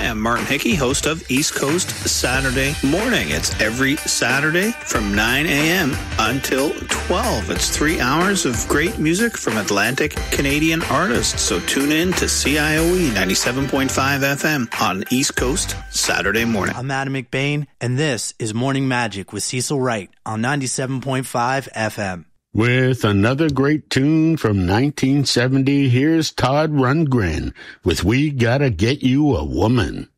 Hi, I'm Martin Hickey, host of East Coast Saturday Morning. It's every Saturday from 9 a.m. until 12. It's 3 hours of great music from Atlantic Canadian artists. So tune in to CIOE 97.5 FM on East Coast Saturday Morning. I'm Adam McBain, and this is Morning Magic with Cecil Wright on 97.5 FM. With another great tune from 1970, here's Todd Rundgren with We Gotta Get You a Woman.